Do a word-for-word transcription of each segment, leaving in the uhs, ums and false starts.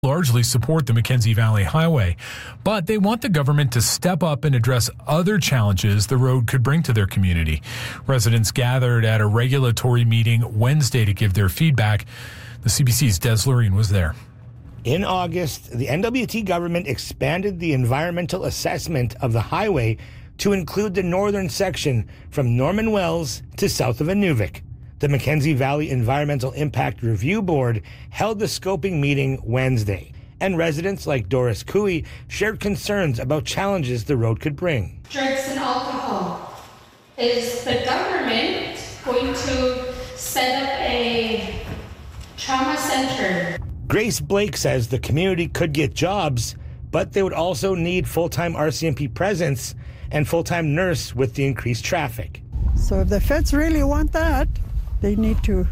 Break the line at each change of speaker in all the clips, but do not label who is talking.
largely support the Mackenzie Valley Highway, but they want the government to step up and address other challenges the road could bring to their community. Residents gathered at a regulatory meeting Wednesday to give their feedback. The C B C's Des Loreen was there.
In August, the N W T government expanded the environmental assessment of the highway to include the northern section from Norman Wells to south of Inuvik. The Mackenzie Valley Environmental Impact Review Board held the scoping meeting Wednesday, and residents like Doris Cooey shared concerns about challenges the road could bring.
Drugs and alcohol. Is the government going to set up a trauma center?
Grace Blake says the community could get jobs, but they would also need full-time R C M P presence and full-time nurse with the increased traffic.
So if the feds really want that, they need to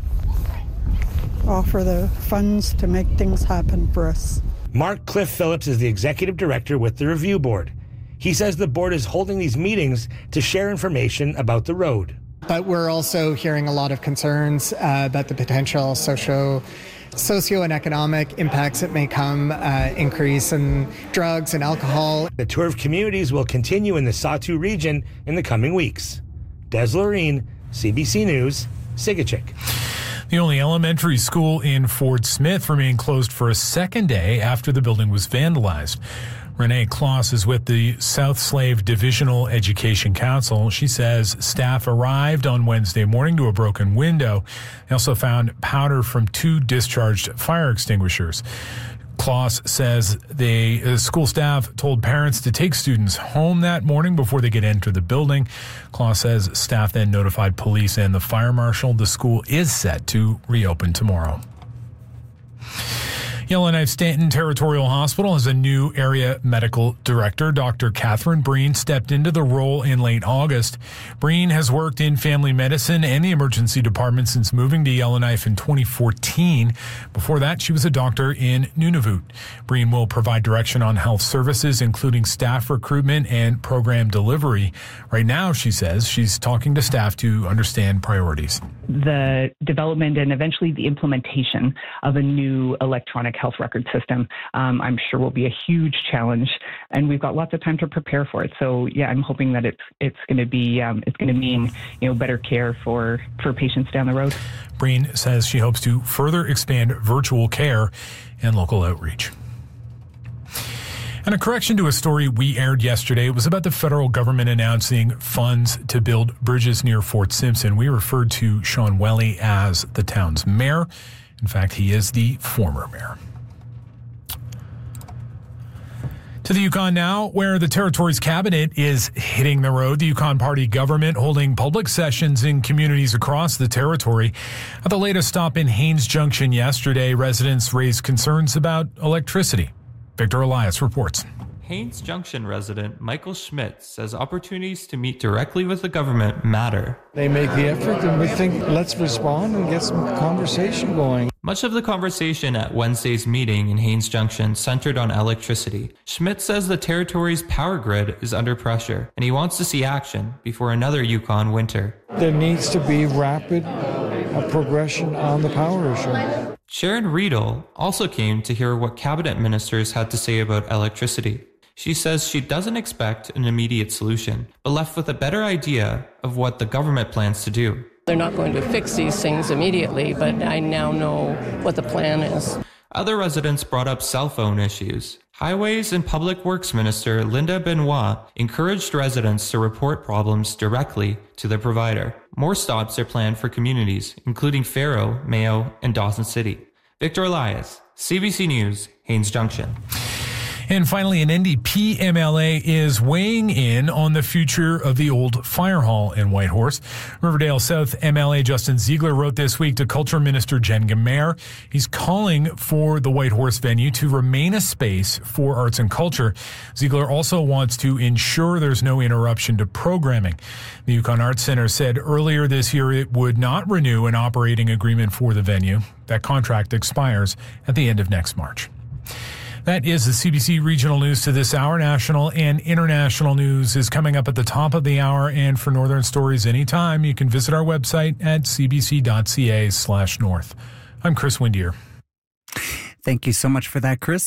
offer the funds to make things happen for us.
Mark Cliff Phillips is the executive director with the review board. He says the board is holding these meetings to share information about the road.
But we're also hearing a lot of concerns uh, about the potential socio socio and economic impacts that may come, uh, increase in drugs and alcohol.
The tour of communities will continue in the Sawtoo region in the coming weeks. Des Loreen, C B C News, Sigachik.
The only elementary school in Fort Smith remained closed for a second day after the building was vandalized. Renee Kloss is with the South Slave Divisional Education Council. She says staff arrived on Wednesday morning to a broken window. They also found powder from two discharged fire extinguishers. Kloss says the uh, school staff told parents to take students home that morning before they could enter the building. Kloss says staff then notified police and the fire marshal. The school is set to reopen tomorrow. Yellowknife Stanton Territorial Hospital has a new area medical director. Doctor Catherine Breen stepped into the role in late August. Breen has worked in family medicine and the emergency department since moving to Yellowknife in twenty fourteen. Before that, she was a doctor in Nunavut. Breen will provide direction on health services, including staff recruitment and program delivery. Right now, she says, she's talking to staff to understand priorities.
The development and eventually the implementation of a new electronic health record system, um, I'm sure will be a huge challenge, and we've got lots of time to prepare for it. So, yeah, I'm hoping that it's it's going to be um, it's going to mean you know better care for for patients down the road.
Breen says she hopes to further expand virtual care and local outreach. And a correction to a story we aired yesterday. It was about the federal government announcing funds to build bridges near Fort Simpson. We referred to Sean Welly as the town's mayor. In fact, he is the former mayor. To the Yukon now, where the territory's cabinet is hitting the road. The Yukon Party government holding public sessions in communities across the territory. At the latest stop in Haines Junction yesterday, residents raised concerns about electricity. Victor Elias reports.
Haines Junction resident Michael Schmidt says opportunities to meet directly with the government matter.
They make the effort and we think let's respond and get some conversation going.
Much of the conversation at Wednesday's meeting in Haines Junction centered on electricity. Schmidt says the territory's power grid is under pressure and he wants to see action before another Yukon winter.
There needs to be rapid uh, progression on the power issue.
Sharon Riedel also came to hear what cabinet ministers had to say about electricity. She says she doesn't expect an immediate solution, but left with a better idea of what the government plans to do.
They're not going to fix these things immediately, but I now know what the plan is.
Other residents brought up cell phone issues. Highways and Public Works Minister Linda Benoit encouraged residents to report problems directly to the provider. More stops are planned for communities, including Faro, Mayo, and Dawson City. Victor Elias, C B C News, Haines Junction.
And finally, an N D P M L A is weighing in on the future of the old fire hall in Whitehorse. Riverdale South M L A Justin Ziegler wrote this week to Culture Minister Jen Gamer. He's calling for the Whitehorse venue to remain a space for arts and culture. Ziegler also wants to ensure there's no interruption to programming. The Yukon Arts Center said earlier this year it would not renew an operating agreement for the venue. That contract expires at the end of next March. That is the C B C Regional News to this hour. National and international news is coming up at the top of the hour. And for Northern Stories anytime, you can visit our website at cbc.ca slash north. I'm Chris Windier.
Thank you so much for that, Chris.